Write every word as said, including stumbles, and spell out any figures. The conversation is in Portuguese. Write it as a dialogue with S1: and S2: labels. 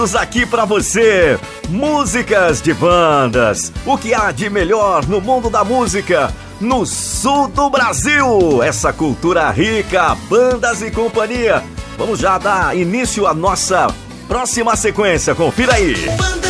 S1: Aqui pra você, músicas de bandas, o que há de melhor no mundo da música, no sul do Brasil, essa cultura rica, bandas e companhia. Vamos já dar início à nossa próxima sequência, confira aí.